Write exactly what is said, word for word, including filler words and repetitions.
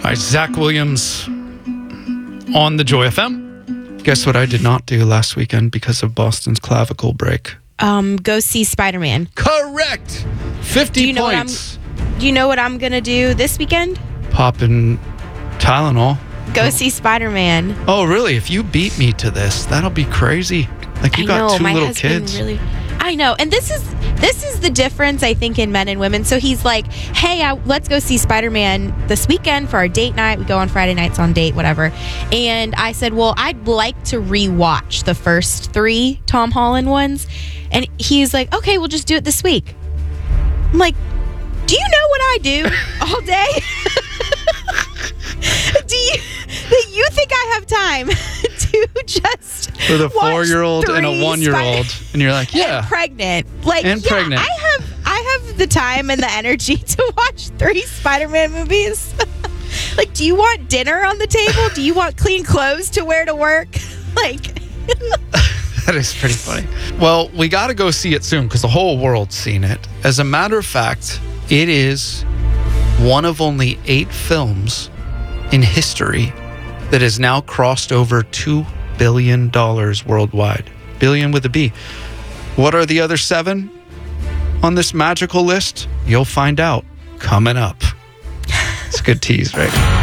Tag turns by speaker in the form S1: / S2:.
S1: by Zach Williams on the Joy F M. Guess what I did not do last weekend because of Boston's clavicle break?
S2: Um, go see Spider-Man.
S1: Correct. fifty
S2: do you know
S1: points.
S2: What I'm, do you know what I'm going to do this weekend?
S1: Popping Tylenol.
S2: Go
S1: oh.
S2: see Spider-Man.
S1: Oh, really? If you beat me to this, that'll be crazy. Like you
S2: I
S1: got
S2: know,
S1: two
S2: my
S1: little
S2: husband
S1: kids.
S2: Really, I know. And this is this is the difference, I think, in men and women. So he's like, hey, I, let's go see Spider-Man this weekend for our date night. We go on Friday nights on date, whatever. And I said, well, I'd like to rewatch the first three Tom Holland ones. And he's like, okay, we'll just do it this week. I'm like, do you know what I do all day? do you do you think I have time to just
S1: with a
S2: watch
S1: four-year-old and a
S2: three
S1: one-year-old,
S2: Spider-
S1: and you're like, yeah,
S2: and pregnant, like,
S1: and
S2: yeah,
S1: pregnant.
S2: I have I have the time and the energy to watch three Spider-Man movies. Like, do you want dinner on the table? Do you want clean clothes to wear to work? Like.
S1: That is pretty funny. Well, we got to go see it soon because the whole world's seen it. As a matter of fact, it is one of only eight films in history that has now crossed over two billion dollars worldwide. Billion with a B. What are the other seven on this magical list? You'll find out coming up. It's a good tease, right?